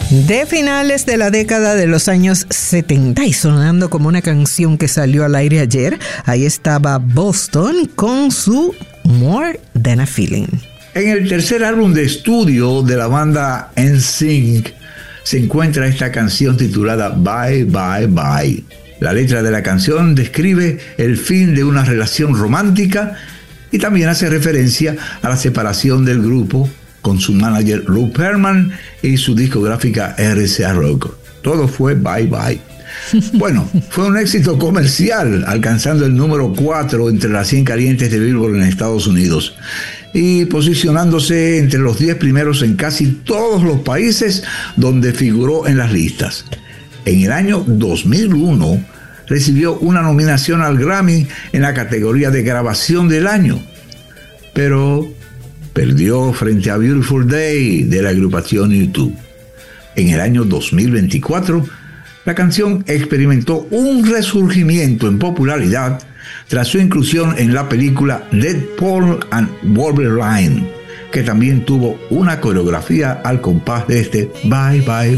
de finales de la década de los años 70 y sonando como una canción que salió al aire ayer. Ahí estaba Boston con su More Than a Feeling. En el tercer álbum de estudio de la banda NSYNC se encuentra esta canción titulada Bye Bye Bye. La letra de la canción describe el fin de una relación romántica y también hace referencia a la separación del grupo con su manager Lou Pearlman y su discográfica RCA Records. Todo fue bye bye. Bueno, fue un éxito comercial, alcanzando el número 4 entre las 100 calientes de Billboard en Estados Unidos y posicionándose entre los 10 primeros en casi todos los países donde figuró en las listas. En el año 2001 recibió una nominación al Grammy en la categoría de grabación del año, pero perdió frente a Beautiful Day de la agrupación U2. En el año 2024, la canción experimentó un resurgimiento en popularidad tras su inclusión en la película Deadpool and Wolverine, que también tuvo una coreografía al compás de este Bye Bye